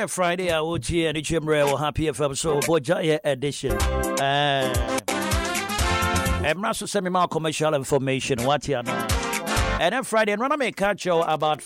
a Friday, I will hear the Chimre Happy FM so Bojaya edition. I'm not so semi commercial information. What you know? And then Friday, and when I make catch you about